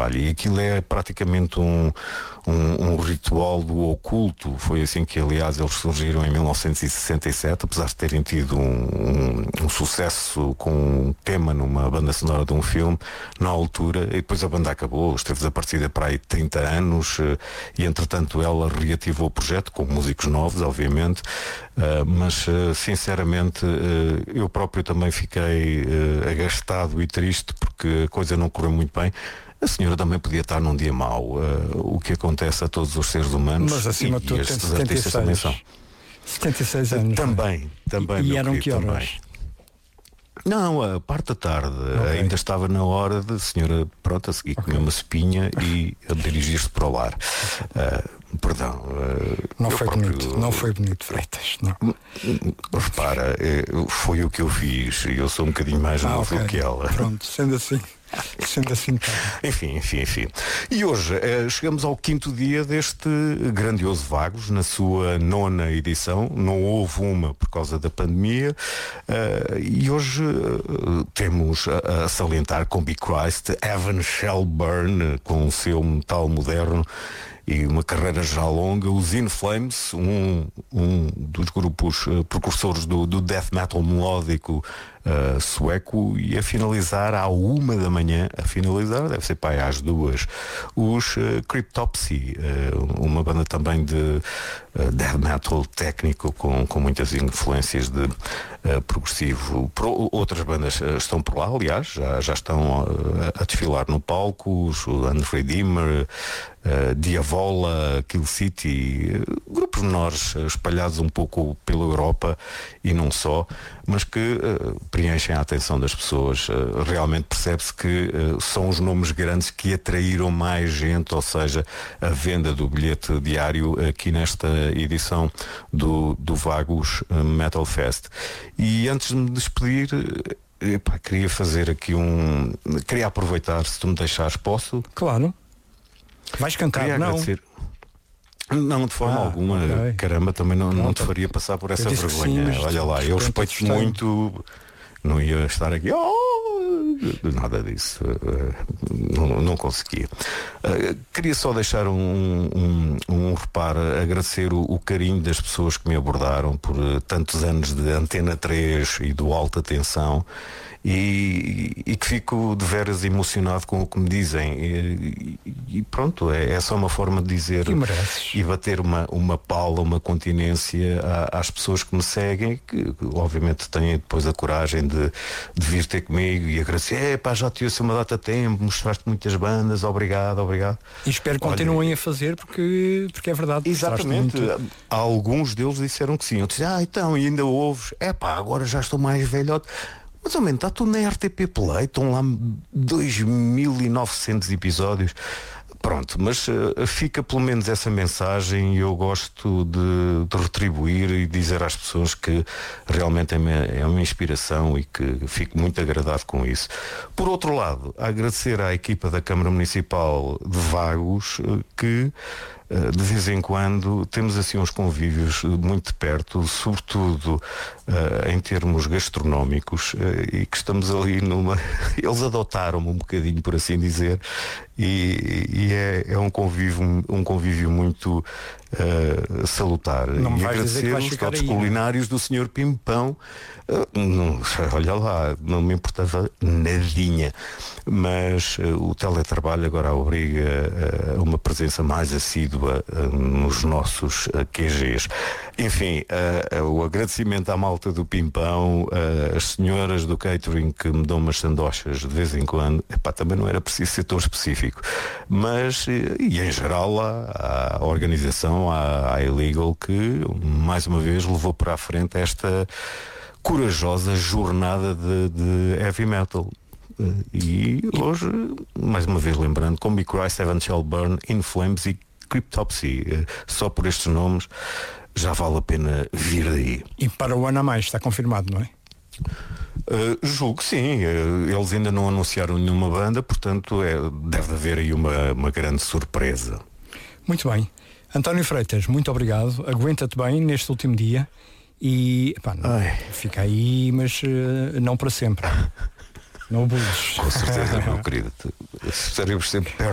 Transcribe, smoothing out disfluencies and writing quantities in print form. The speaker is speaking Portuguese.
falha. E aquilo é praticamente um ritual do oculto. Foi assim que, aliás, eles surgiram em 1967, apesar de terem tido um sucesso com um tema numa banda sonora de um filme na altura, e depois a banda acabou, esteve desaparecida para aí 30 anos, e entretanto ela reativou o projeto com músicos novos, obviamente, mas sinceramente eu próprio também fiquei agastado e triste porque a coisa não correu muito bem. A senhora também podia estar num dia mau, o que acontece a todos os seres humanos. Mas acima de tudo tem 76 anos. Também. E eram que horas? Também. Não, a parte da tarde. Okay. Ainda estava na hora de a senhora, pronto, a seguir comer uma espinha e a dirigir-se para o lar. Perdão. Não foi bonito. Não foi bonito, Freitas. Não. Repara, foi o que eu fiz e eu sou um bocadinho mais novo do que ela. Pronto, sendo assim. Tá. Enfim. E hoje chegamos ao 5º dia deste grandioso Vagos, na sua 9ª edição. Não houve uma por causa da pandemia, e hoje temos a salientar com Be Christ, Evan Shelburne, com o seu metal moderno e uma carreira já longa, os In Flames, um dos grupos precursores do death metal melódico sueco, e a finalizar à 1 da manhã, deve ser para aí às 2, os Cryptopsy, uma banda também de death metal técnico com muitas influências de progressivo. Outras bandas estão por lá, aliás, já estão a desfilar no palco, os Unredeemer, Diavola, Kill City, grupos menores espalhados um pouco pela Europa e não só, mas que preenchem a atenção das pessoas. Realmente percebe-se que são os nomes grandes que atraíram mais gente, ou seja, a venda do bilhete diário aqui nesta edição do Vagos Metal Fest. E antes de me despedir, queria fazer aqui queria aproveitar, se tu me deixares, posso? Claro. Vais cantar, não? Agradecer. Não, de forma alguma. Okay. Caramba, também não te faria passar por essa vergonha. Sim, olha lá, eu respeito muito. Não ia estar aqui. Nada disso. Não conseguia. Queria só deixar um reparo, agradecer o carinho das pessoas que me abordaram por tantos anos de Antena 3 e do Alta Tensão. E que fico de veras emocionado com o que me dizem, e pronto, é só uma forma de dizer e bater uma pala, uma continência às pessoas que me seguem, que obviamente têm depois a coragem de vir ter comigo e agradecer. Já te ouço uma data de tempo, mostraste muitas bandas, obrigado. E espero que continuem a fazer, porque é verdade. Exatamente, alguns deles disseram que sim. Eu disse, então, e ainda ouves? Agora já estou mais velhote. Mas ao menos está tudo na RTP Play, estão lá 2.900 episódios. Pronto, mas fica pelo menos essa mensagem, e eu gosto de retribuir e dizer às pessoas que realmente é uma inspiração e que fico muito agradado com isso. Por outro lado, agradecer à equipa da Câmara Municipal de Vagos, que de vez em quando temos assim uns convívios muito de perto, sobretudo em termos gastronómicos, e que estamos ali eles adotaram-me um bocadinho, por assim dizer, e é um convívio muito salutar. E agradecer os toques culinários do Sr. Pimpão. Olha lá, não me importava nadinha, mas o teletrabalho agora obriga a uma presença mais assídua nos nossos QGs. Enfim, o agradecimento à malta do Pimpão, as senhoras do catering que me dão umas sandochas de vez em quando. Também não era preciso ser tão específico, mas e em geral à organização, à Illegal, que mais uma vez levou para a frente esta corajosa jornada de heavy metal. E hoje, mais uma vez lembrando, com Be Christ, Evan Shelburne, In Flames e Cryptopsy, só por estes nomes já vale a pena vir daí. E para o ano a mais, está confirmado, não é? Julgo que sim. Eles ainda não anunciaram nenhuma banda, portanto deve haver aí uma grande surpresa. Muito bem. António Freitas, muito obrigado. Aguenta-te bem neste último dia. E fica aí, mas não para sempre. Não abuses. Com certeza, meu querido. Estaremos sempre perto.